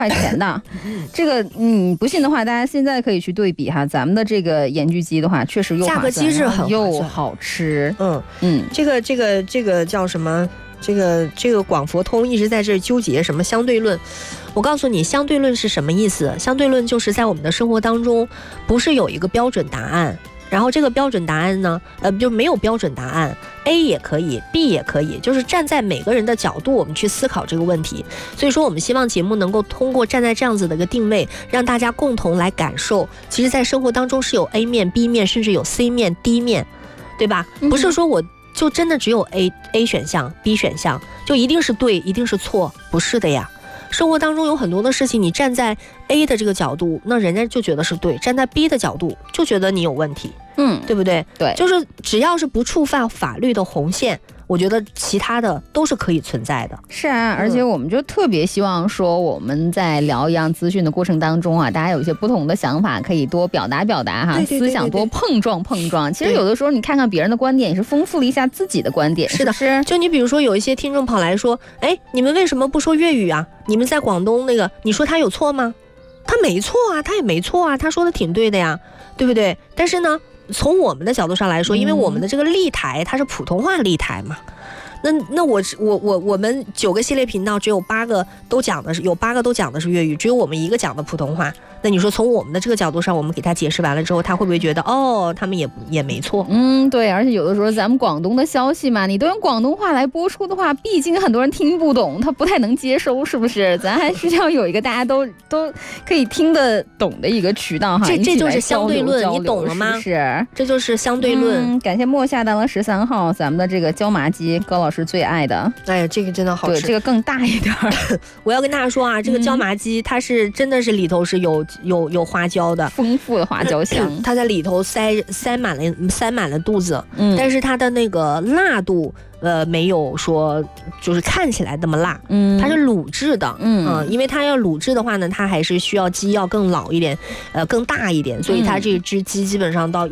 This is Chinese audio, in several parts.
块钱的。这个你不信的话，大家现在可以去对比哈，咱们的这个盐焗鸡的话，确实又价格机制很又好吃。 这个叫什么？这个广佛通一直在这纠结什么相对论。我告诉你，相对论是什么意思？相对论就是在我们的生活当中，不是有一个标准答案，然后这个标准答案呢，就没有标准答案 ，A 也可以 ，B 也可以，就是站在每个人的角度，我们去思考这个问题。所以说，我们希望节目能够通过站在这样子的一个定位，让大家共同来感受，其实在生活当中是有 A 面、B 面，甚至有 C 面、D 面，对吧？不是说我就真的只有 A 选项 B 选项就一定是对一定是错，不是的呀。生活当中有很多的事情，你站在 A 的这个角度，那人家就觉得是对；站在 B 的角度，就觉得你有问题，对不对？ 对， 就是只要是不触犯法律的红线，我觉得其他的都是可以存在的。 是啊，而且我们就特别希望说，我们在聊一样资讯的过程当中啊，大家有一些不同的想法，可以多表达表达哈，思想多碰撞碰撞。其实有的时候你看看别人的观点，也是丰富了一下自己的观点。 是的， 是。 就你比如说有一些听众跑来说，哎，你们为什么不说粤语啊？你们在广东那个，你说他有错吗？他没错啊，他也没错啊，他说的挺对的呀，对不对？但是呢，从我们的角度上来说，因为我们的这个立台它是普通话立台嘛。那我们9个系列频道只有8个都讲的是8个都讲的是粤语，只有我们1个讲的普通话。那你说从我们的这个角度上，我们给他解释完了之后，他会不会觉得他们也没错？ 对，而且有的时候咱们广东的消息嘛，你都用广东话来播出的话，毕竟很多人听不懂，他不太能接收，是不是？咱还是要有一个大家都可以听得懂的一个渠道哈。 这就是相对论，你懂了吗？ 是， 这就是相对论。 感谢莫下到了13号，咱们的这个椒麻鸡，高老师最爱的。 哎呀，这个真的好吃。 对，这个更大一点。 我要跟大家说啊，这个椒麻鸡它是真的是里头是有花椒的， 丰富的花椒香， 它在里头塞满了肚子，但是它的那个辣度没有说就是看起来那么辣，它是卤制的，因为它要卤制的话呢，它还是需要鸡要更老一点，更大一点，所以它这只鸡基本上到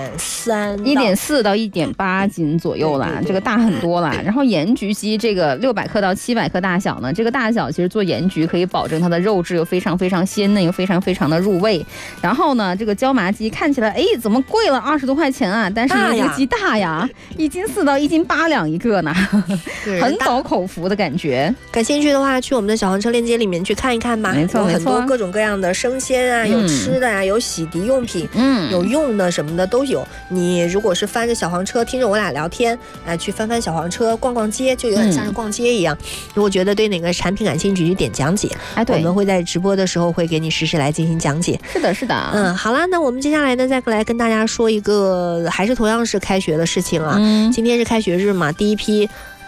1.4到1.8斤左右啦，这个大很多啦。然后盐焗鸡这个600克到700克大小呢，这个大小其实做盐焗可以保证它的肉质又非常非常鲜嫩，又非常非常的入味。然后呢，这个椒麻鸡看起来怎么贵了20多块钱啊？但是这个鸡大呀，1斤4到1斤8两一个呢，很倒口福的感觉。 感兴趣的话，去我们的小黄车链接里面去看一看吧。 没错， 有很多各种各样的生鲜啊，有吃的啊，有洗涤用品，有用的什么的都有。你如果是翻着小黄车听着我俩聊天，去翻翻小黄车逛逛街，就有点像是逛街一样。如果觉得对哪个产品感兴趣，去点讲解。我们会在直播的时候会给你实时来进行讲解。 是的，是的。 好啦，那我们接下来呢，再来跟大家说一个，还是同样是开学的事情啊。今天是开学日嘛，第一批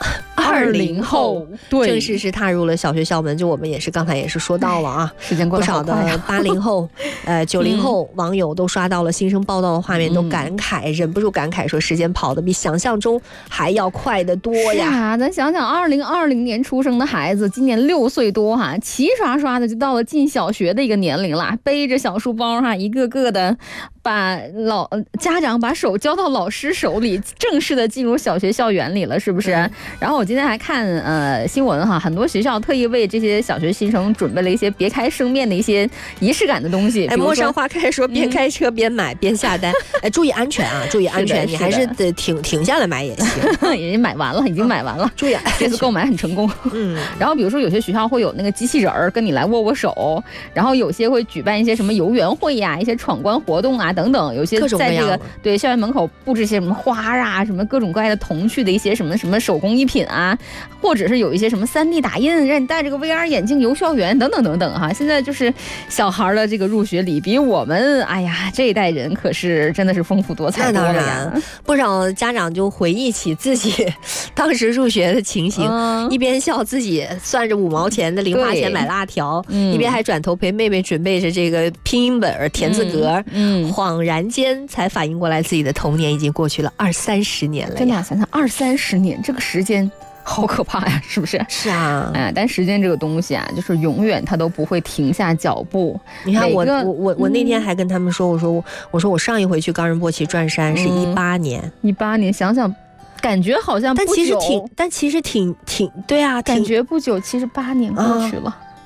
20后正式是踏入了小学校门，就我们也是刚才也是说到了啊， 时间过得好快啊。 不少的80后90后网友都刷到了新生报道的画面，都感慨，忍不住感慨说时间跑得比想象中还要快得多呀。 是啊，咱想想2020年出生的孩子，今年6岁多哈，齐刷刷的就到了进小学的一个年龄了，背着小书包哈，一个个的把家长把手交到老师手里，正式的进入小学校园里了，是不是？然后我今天还看新闻哈，很多学校特意为这些小学新生准备了一些别开生面的一些仪式感的东西。 陌上花开说边开车边买边下单，注意安全啊，注意安全，你还是得停下来买也行。 已经买完了， 注意安全， 这次购买很成功。然后比如说有些学校会有那个机器人跟你来握手，然后有些会举办一些什么游园会呀，一些闯关活动啊等等，有些在这个对校园门口布置一些什么花啊，什么各种各样的童趣的一些什么手工艺品啊，或者是有一些什么3D 打印，让你戴着个 VR 眼镜游校园等等等等哈。现在就是小孩的这个入学礼比我们这一代人可是真的是丰富多彩多了呀。 不少家长就回忆起自己当时入学的情形，一边笑自己算着5毛钱的零花钱买辣条，一边还转头陪妹妹准备着这个拼音本填字格，恍然间才反应过来自己的童年已经过去了20-30年了。 真的想想20-30年这个时间好可怕呀，是不是？ 是啊， 但时间这个东西啊，就是永远它都不会停下脚步。 你看我那天还跟他们说，我说我上一回去冈仁波齐转山是18年， 想想感觉好像不久， 但其实挺对啊， 感觉不久，其实8年过去了。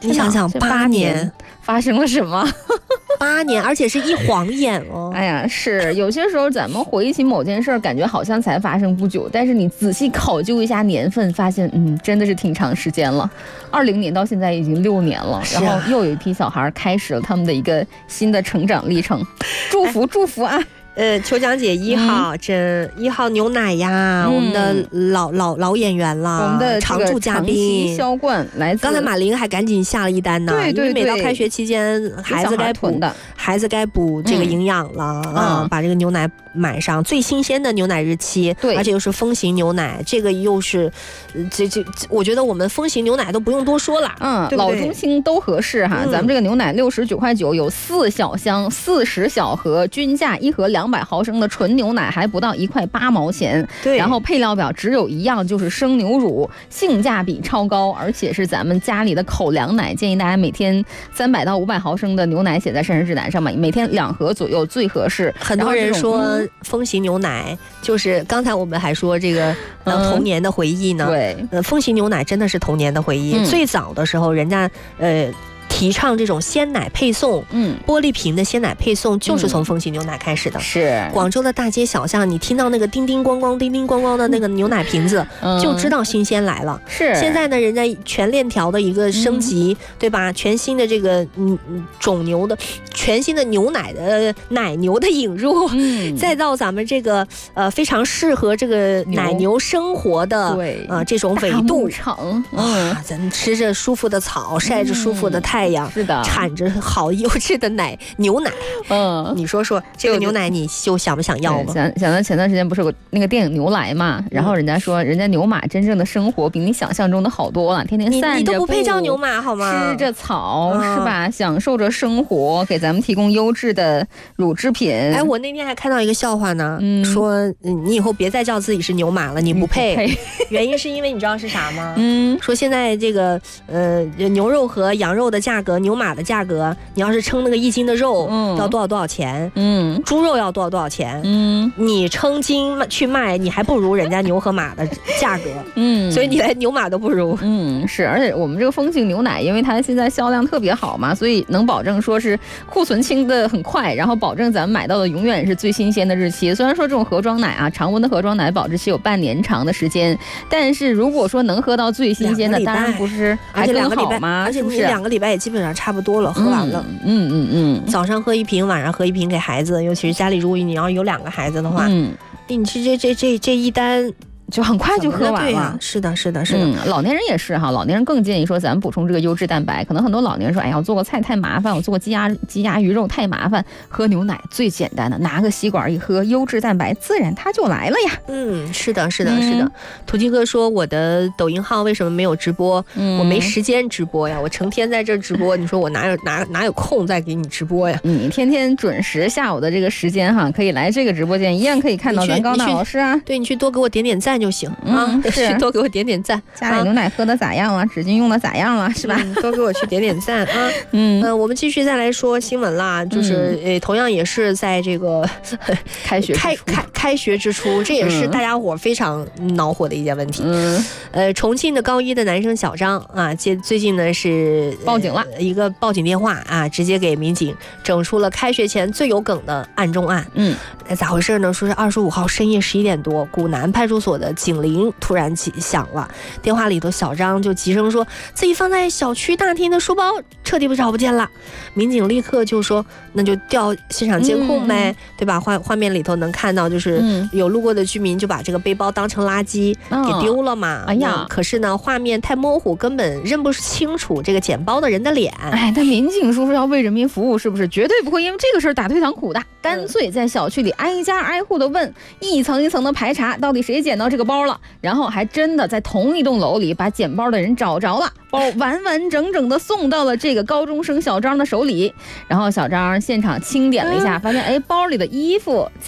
你想想8年发生了什么 ？8年，而且是一晃眼哦。 哎呀，是有些时候咱们回忆起某件事儿，感觉好像才发生不久，但是你仔细考究一下年份，发现真的是挺长时间了。20年到现在已经6年了，然后又有一批小孩开始了他们的一个新的成长历程，祝福啊！ 秋江姐1号，这1号牛奶呀，我们的老演员了， 我们的常驻嘉宾销冠来自。 刚才马琳还赶紧下了一单呢， 对， 因为每到开学期间，孩子该补这个营养了把这个牛奶买上，最新鲜的牛奶日期， 对， 而且又是风行牛奶，这个又是我觉得我们风行牛奶都不用多说了，对对老中青都合适哈。咱们这个牛奶69.9块，有4小箱，40小盒，均价1盒200毫升的纯牛奶还不到1块8毛钱。 对， 然后配料表只有一样，就是生牛乳，性价比超高，而且是咱们家里的口粮奶，建议大家每天300到500毫升的牛奶写在膳食指南上面，每天2盒左右最合适。 很多人说风行牛奶就是刚才我们还说这个童年的回忆呢， 对， 风行牛奶真的是童年的回忆。最早的时候，人家提倡这种鲜奶配送，玻璃瓶的鲜奶配送就是从风行牛奶开始的。 是广州的大街小巷，你听到那个叮叮咣咣、叮叮咣咣的那个牛奶瓶子，就知道新鲜来了。 是现在呢，人家全链条的一个升级，对吧？全新的这个种牛的、全新的牛奶的奶牛的引入，再到咱们这个非常适合这个奶牛生活的这种纬度场咱吃着舒服的草，晒着舒服的太阳， 是的， 产着好优质的牛奶。你说这个牛奶你就想不想要吗？ 想到前段时间不是有那个电影《牛来》嘛，然后人家说人家牛马真正的生活比你想象中的好多了，天天散着步， 你都不配叫牛马好吗？ 吃着草是吧？享受着生活，给咱们提供优质的乳制品。 哎，我那天还看到一个笑话呢，说你以后别再叫自己是牛马了，你不配。原因是因为你知道是啥吗？说现在这个牛肉和羊肉的价格，牛马的价格，你要是称那个1斤的肉要多少钱？猪肉要多少钱？你称斤去卖，你还不如人家牛和马的价格。所以你连牛马都不如。 是，而且我们这个风行牛奶，因为它现在销量特别好嘛，所以能保证说是库存清的很快，然后保证咱们买到的永远是最新鲜的日期。虽然说这种盒装奶啊，常温的盒装奶保质期有半年长的时间，但是如果说能喝到最新鲜的，当然不是还更好吗？ 而且你2个礼拜也基本上差不多了，喝完了。早上喝1瓶，晚上喝1瓶给孩子，尤其是家里如果你要有2个孩子的话，你这一单就很快就喝完了。 是的。 老年人也是哈，老年人更建议说咱们补充这个优质蛋白。可能很多老年人说，哎呀，我做个菜太麻烦，我做个鸡鸭鱼肉太麻烦，喝牛奶最简单的，拿个吸管一喝，优质蛋白自然它就来了呀。 是的。土鸡哥说我的抖音号为什么没有直播？我没时间直播呀，我成天在这直播，你说我哪有空再给你直播呀？ 你天天准时下午的这个时间哈，可以来这个直播间，一样可以看到咱高大老师啊。 对，你去多给我点赞就行去多给我点赞。 家里牛奶喝的咋样了？纸巾用的咋样了？是吧？ 多给我去点赞啊！我们继续再来说新闻啦，就是同样也是在这个开学之初，这也是大家伙非常恼火的一件问题。重庆的高一的男生小张啊，最近呢是报警了， 一个报警电话啊，直接给民警整出了开学前最有梗的案中案。咋回事呢？说是25号深夜11点多，古南派出所的警铃突然响了，电话里头小张就急声说自己放在小区大厅的书包彻底找不见了。民警立刻就说那就调现场监控呗，对吧？画面里头能看到就是有路过的居民就把这个背包当成垃圾给丢了嘛。哎呀，可是呢画面太模糊，根本认不清楚这个捡包的人的脸。 哎，但民警叔叔要为人民服务，是不是绝对不会因为这个事儿打退堂鼓的？干脆在小区里挨家挨户的问，一层一层的排查，到底谁捡到这个包了，然后还真的在同一栋楼里把捡包的人找着了，包完完整整的送到了这个高中生小张的手里。然后小张现场清点了一下，发现包里的衣服在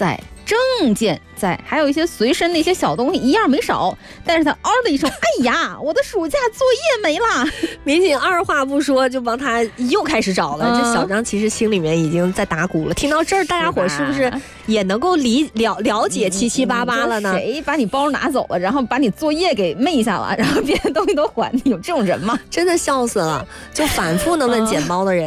证件在，还有一些随身的一些小东西一样没少。但是他嗷的一声，哎呀，我的暑假作业没了。 民警二话不说就帮他又开始找了。这小张其实心里面已经在打鼓了。听到这儿，大家伙是不是也能够了解七七八八了呢？ 谁把你包拿走了，然后把你作业给昧下了，然后别的东西都还你，有这种人吗？ 真的笑死了！就反复能问捡包的人。